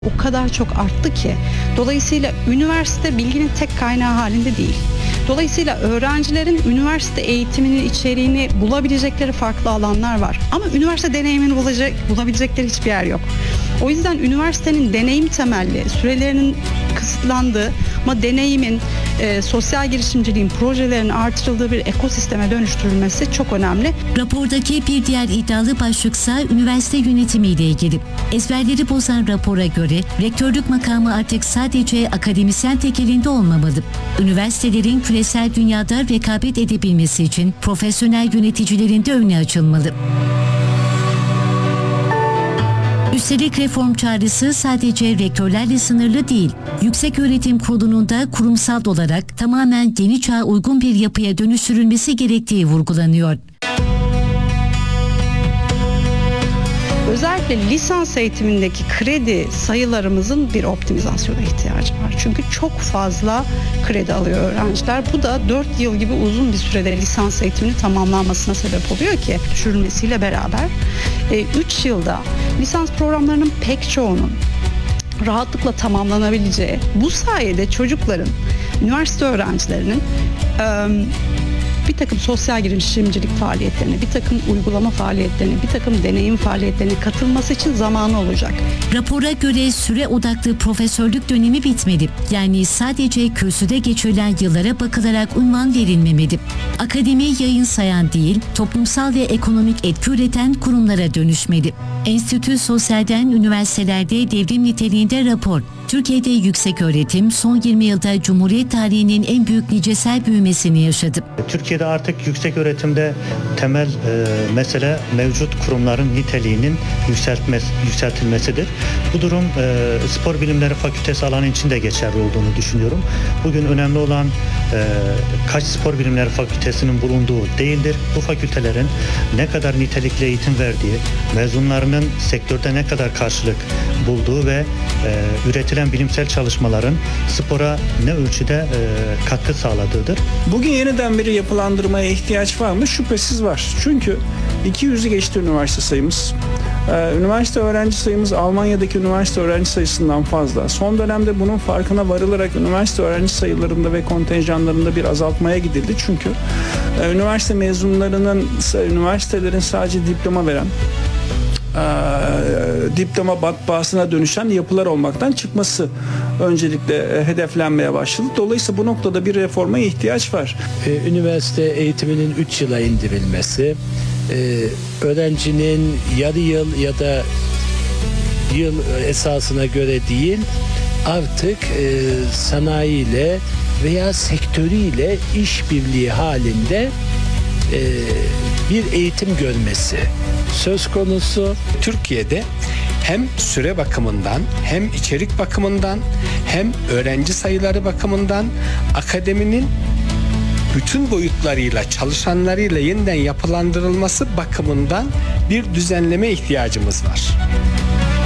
O kadar çok arttı ki. Dolayısıyla üniversite bilginin tek kaynağı halinde değil. Dolayısıyla öğrencilerin üniversite eğitiminin içeriğini bulabilecekleri farklı alanlar var. Ama üniversite deneyimini bulabilecekleri hiçbir yer yok. O yüzden üniversitenin deneyim temelli, sürelerinin kısıtlandığı ama deneyimin, sosyal girişimciliğin, projelerin artırıldığı bir ekosisteme dönüştürülmesi çok önemli. Rapordaki bir diğer iddialı başlıksa üniversite yönetimiyle ilgili. Ezberleri bozan rapora göre rektörlük makamı artık sadece akademisyen tekelinde olmamalı. Üniversitelerin küresel dünyada rekabet edebilmesi için profesyonel yöneticilerin de önü açılmalı. Üstelik reform çağrısı sadece rektörlerle sınırlı değil. Yükseköğretim Kurulu'nun da kurumsal olarak tamamen yeni çağa uygun bir yapıya dönüştürülmesi gerektiği vurgulanıyor. Özellikle lisans eğitimindeki kredi sayılarımızın bir optimizasyona ihtiyacı var. Çünkü çok fazla kredi alıyor öğrenciler. Bu da 4 yıl gibi uzun bir sürede lisans eğitiminin tamamlanmasına sebep oluyor ki düşürülmesiyle beraber 3 yılda lisans programlarının pek çoğunun rahatlıkla tamamlanabileceği, bu sayede çocukların, üniversite öğrencilerinin bir takım sosyal girişimcilik faaliyetlerine, bir takım uygulama faaliyetlerine, bir takım deneyim faaliyetlerine katılması için zamanı olacak. Rapora göre süre odaklı profesörlük dönemi bitmedi. Yani sadece kürsüde geçirilen yıllara bakılarak unvan verilmemeli. Akademi yayın sayan değil, toplumsal ve ekonomik etki üreten kurumlara dönüşmeli. Enstitü Sosyal'den üniversitelerde devrim niteliğinde rapor. Türkiye'de yükseköğretim son 20 yılda Cumhuriyet tarihinin en büyük nicesel büyümesini yaşadı. Türkiye'de artık yükseköğretimde temel mesele mevcut kurumların niteliğinin yükseltilmesidir. Bu durum Spor Bilimleri Fakültesi alanı için de geçerli olduğunu düşünüyorum. Bugün önemli olan kaç Spor Bilimleri Fakültesinin bulunduğu değildir. Bu fakültelerin ne kadar nitelikli eğitim verdiği, mezunlarının sektörde ne kadar karşılık bulduğu ve üretilen bilimsel çalışmaların spora ne ölçüde katkı sağladığıdır. Bugün yeniden bir yapılandırmaya ihtiyaç var mı? Şüphesiz var. Çünkü 200'ü geçti üniversite sayımız. Üniversite öğrenci sayımız Almanya'daki üniversite öğrenci sayısından fazla. Son dönemde bunun farkına varılarak üniversite öğrenci sayılarında ve kontenjanlarında bir azaltmaya gidildi. Çünkü üniversite mezunlarının, üniversitelerin sadece diploma veren, diploma matbaasına dönüşen yapılar olmaktan çıkması öncelikle hedeflenmeye başladı. Dolayısıyla bu noktada bir reforma ihtiyaç var. Üniversite eğitiminin 3 yıla indirilmesi, öğrencinin yarı yıl ya da yıl esasına göre değil, artık sanayiyle veya sektörüyle işbirliği halinde bir eğitim görmesi söz konusu. Türkiye'de hem süre bakımından, hem içerik bakımından, hem öğrenci sayıları bakımından akademinin bütün boyutlarıyla, çalışanlarıyla yeniden yapılandırılması bakımından bir düzenleme ihtiyacımız var.